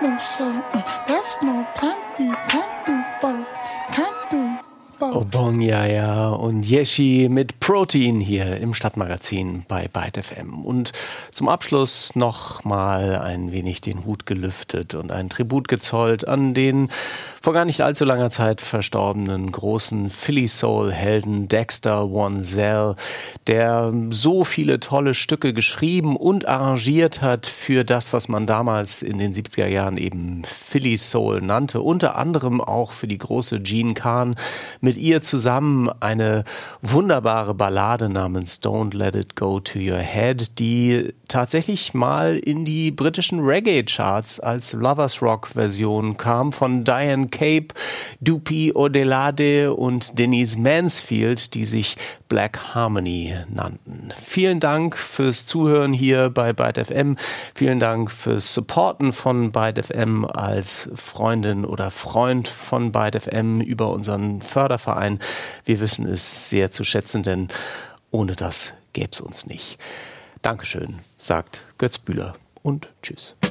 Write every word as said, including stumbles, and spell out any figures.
no say, uh, there's no plenty, can't do both, can't do both. Obong Yaya und Yeshi mit Protein hier im Stadtmagazin bei Byte F M. Und zum Abschluss noch mal ein wenig den Hut gelüftet und ein Tribut gezollt an den vor gar nicht allzu langer Zeit verstorbenen großen Philly-Soul-Helden Dexter Wansel, der so viele tolle Stücke geschrieben und arrangiert hat für das, was man damals in den siebziger Jahren eben Philly-Soul nannte. Unter anderem auch für die große Jean Carn. Mit ihr zusammen eine wunderbare Ballade namens Don't Let It Go to Your Head, die tatsächlich mal in die britischen Reggae-Charts als Lovers Rock-Version kam von Diane Cape, Dupi Odelade und Denise Mansfield, die sich Black Harmony nannten. Vielen Dank fürs Zuhören hier bei Byte F M. Vielen Dank fürs Supporten von Byte F M als Freundin oder Freund von Byte F M über unseren Förderverein. Wir wissen es sehr zu schätzen, denn ohne das gäbe es uns nicht. Dankeschön, sagt Götz Bühler und tschüss.